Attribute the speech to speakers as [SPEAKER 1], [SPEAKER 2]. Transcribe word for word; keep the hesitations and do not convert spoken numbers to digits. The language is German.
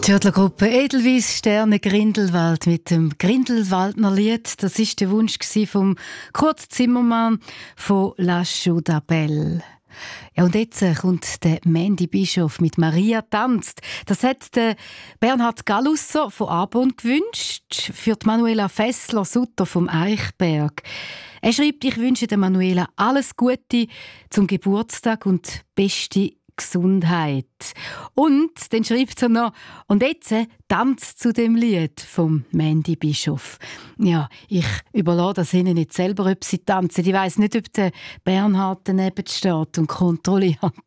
[SPEAKER 1] Die Schödlergruppe Edelweiss, Sterne Grindelwald mit dem Grindelwaldner Lied. Das war der Wunsch von Kurt Zimmermann von La Chaux-d'Abel. Ja, und jetzt kommt der Mandy Bischof mit «Maria tanzt». Das hat der Bernhard Gallusser von Arbon gewünscht, für die Manuela Fessler-Sutter vom Eichberg. Er schreibt, ich wünsche der Manuela alles Gute zum Geburtstag und beste Gesundheit. Und dann schreibt er noch, und jetzt äh, tanzt zu dem Lied vom Mandy Bischof. Ja, ich überlasse das ihnen nicht selber, ob sie tanzen. Ich weiss nicht, ob der Bernhard daneben steht und kontrolliert.